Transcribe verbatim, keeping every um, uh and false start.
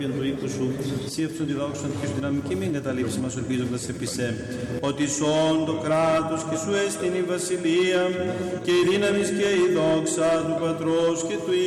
Αγίων του οίκου σου, σύμφωνο τη δόξα και σου δυναμική μην καταλήψει μας ελπίζοντας επί σε, ότι σών το κράτος και σου έστειν η βασιλεία και η δύναμη και η δόξα του Πατρός και του